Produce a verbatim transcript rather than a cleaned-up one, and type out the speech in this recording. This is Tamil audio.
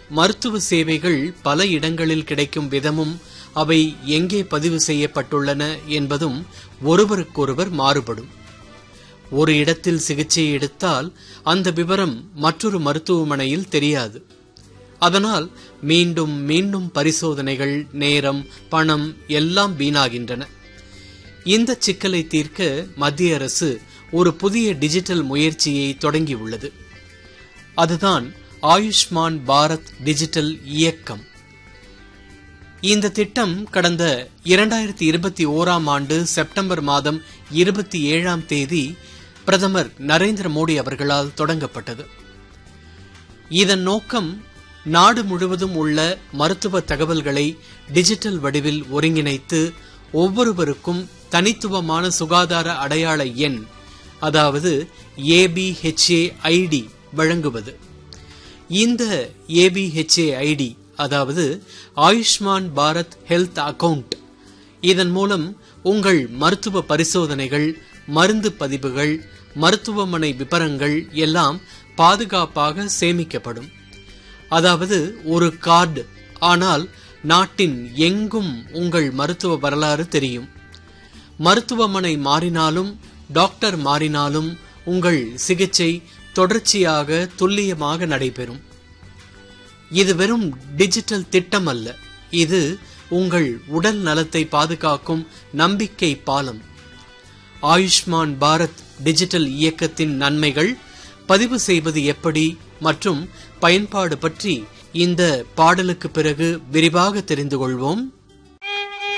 மருத்துவ சேவைகள் பல இடங்களில் கிடைக்கும் விதமும் அவை எங்கே பதிவு செய்யப்பட்டுள்ளன என்பதும் ஒருவருக்கொருவர் மாறுபடும். ஒரு இடத்தில் சிகிச்சை எடுத்தால் அந்த விவரம் மற்றொரு மருத்துவமனையில் தெரியாது. அதனால் மீண்டும் மீண்டும் பரிசோதனைகள், நேரம், பணம் எல்லாம் வீணாகின்றன. இந்த சிக்கலை தீர்க்க மத்திய அரசு ஒரு புதிய டிஜிட்டல் முயற்சியை தொடங்கியுள்ளது. அதுதான் ஆயுஷ்மான் பாரத் டிஜிட்டல் இயக்கம். இந்த திட்டம் கடந்த இரண்டாயிரத்தி இருபத்தி ஓராம் ஆண்டு செப்டம்பர் மாதம் இருபத்தி ஏழாம் தேதி பிரதமர் நரேந்திர மோடி அவர்களால் தொடங்கப்பட்டது. இதன் நோக்கம் நாடு முழுவதும் உள்ள மருத்துவ தகவல்களை டிஜிட்டல் வடிவில் ஒருங்கிணைத்து ஒவ்வொருவருக்கும் தனித்துவமான சுகாதார அடையாள எண், அதாவது ஏ B H A I D வழங்குவது. இந்த ஏ B H A I D, அதாவது ஆயுஷ்மான் பாரத் ஹெல்த் அக்கவுண்ட், இதன் மூலம் உங்கள் மருத்துவ பரிசோதனைகள், மருந்து பதிவுகள், மருத்துவமனை விபரங்கள் எல்லாம் பாதுகாப்பாக சேமிக்கப்படும். அதாவது ஒரு கார்டு, ஆனால் நாட்டின் எங்கும் உங்கள் மருத்துவ வரலாறு தெரியும். மருத்துவமனை மாறினாலும் டாக்டர் மாறினாலும் உங்கள் சிகிச்சை தொடர்ச்சியாக துல்லியமாக நடைபெறும். இது வெறும் டிஜிட்டல் திட்டம் அல்ல, இது உங்கள் உடல் நலத்தை பாதுகாக்கும் நம்பிக்கை பாலம். ஆயுஷ்மான் பாரத் டிஜிட்டல் இயக்கத்தின் நன்மைகள், பதிவு செய்வது எப்படி மற்றும் பயன்பாடு பற்றி இந்த பாடலுக்கு பிறகு விரிவாக தெரிந்து கொள்வோம்.